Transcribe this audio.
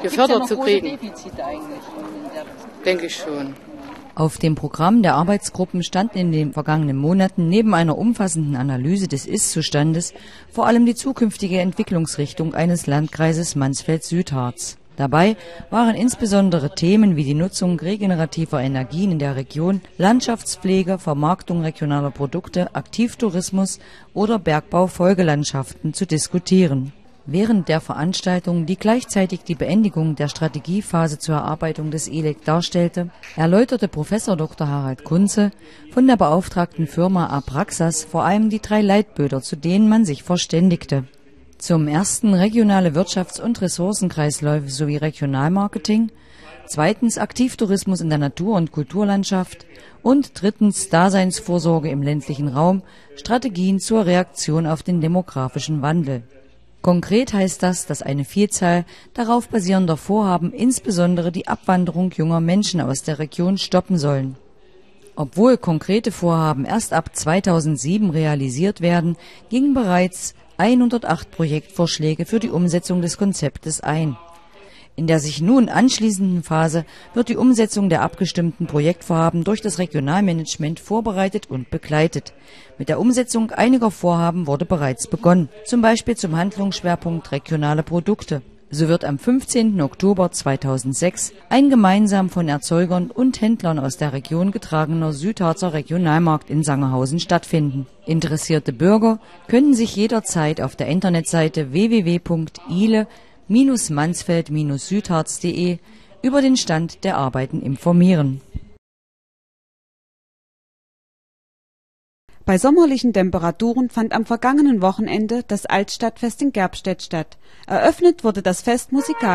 gefördert zu kriegen. Defizite eigentlich in der Denke ich schon. Auf dem Programm der Arbeitsgruppen standen in den vergangenen Monaten neben einer umfassenden Analyse des Ist-Zustandes vor allem die zukünftige Entwicklungsrichtung eines Landkreises Mansfeld-Südharz. Dabei waren insbesondere Themen wie die Nutzung regenerativer Energien in der Region, Landschaftspflege, Vermarktung regionaler Produkte, Aktivtourismus oder Bergbau-Folgelandschaften zu diskutieren. Während der Veranstaltung, die gleichzeitig die Beendigung der Strategiephase zur Erarbeitung des ELEC darstellte, erläuterte Prof. Dr. Harald Kunze von der beauftragten Firma Abraxas vor allem die 3 Leitbilder, zu denen man sich verständigte. Zum ersten regionale Wirtschafts- und Ressourcenkreisläufe sowie Regionalmarketing, zweitens Aktivtourismus in der Natur- und Kulturlandschaft und drittens Daseinsvorsorge im ländlichen Raum, Strategien zur Reaktion auf den demografischen Wandel. Konkret heißt das, dass eine Vielzahl darauf basierender Vorhaben insbesondere die Abwanderung junger Menschen aus der Region stoppen sollen. Obwohl konkrete Vorhaben erst ab 2007 realisiert werden, gingen bereits 108 Projektvorschläge für die Umsetzung des Konzeptes ein. In der sich nun anschließenden Phase wird die Umsetzung der abgestimmten Projektvorhaben durch das Regionalmanagement vorbereitet und begleitet. Mit der Umsetzung einiger Vorhaben wurde bereits begonnen, zum Beispiel zum Handlungsschwerpunkt regionale Produkte. So wird am 15. Oktober 2006 ein gemeinsam von Erzeugern und Händlern aus der Region getragener Südharzer Regionalmarkt in Sangerhausen stattfinden. Interessierte Bürger können sich jederzeit auf der Internetseite www.ile-mansfeld-südharz.de über den Stand der Arbeiten informieren. Bei sommerlichen Temperaturen fand am vergangenen Wochenende das Altstadtfest in Gerbstedt statt. Eröffnet wurde das Fest musikalisch.